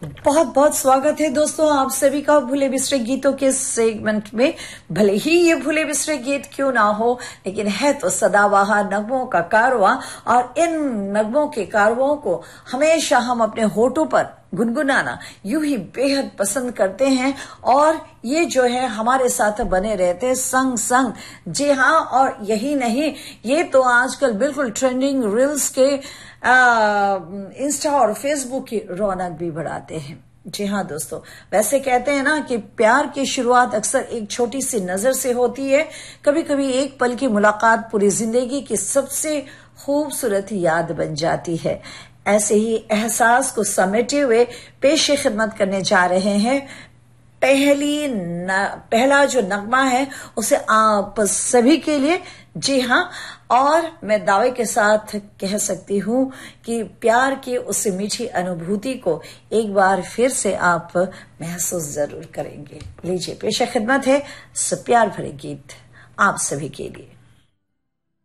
बहुत बहुत स्वागत है दोस्तों आप सभी का भूले बिसरे गीतों के सेगमेंट में। भले ही ये भूले बिसरे गीत क्यों ना हो, लेकिन है तो सदाबहार नगमों का कारवां, और इन नगमों के कारवां को हमेशा हम अपने होठों पर गुनगुनाना यूं ही बेहद पसंद करते हैं, और ये जो है हमारे साथ बने रहते हैं संग संग। जी हाँ, और यही नहीं, ये तो आजकल बिल्कुल ट्रेंडिंग रील्स के इंस्टा और फेसबुक की रौनक भी बढ़ाते हैं। जी हाँ दोस्तों, वैसे कहते हैं ना कि प्यार की शुरुआत अक्सर एक छोटी सी नजर से होती है। कभी कभी एक पल की मुलाकात पूरी जिंदगी की सबसे खूबसूरत याद बन जाती है। ऐसे ही एहसास को समेटे हुए पेश खिदमत करने जा रहे हैं। पहला जो नगमा है उसे आप सभी के लिए। जी हाँ, और मैं दावे के साथ कह सकती हूँ कि प्यार की उस मीठी अनुभूति को एक बार फिर से आप महसूस जरूर करेंगे। लीजिए, पेश खिदमत है प्यार भरे गीत आप सभी के लिए।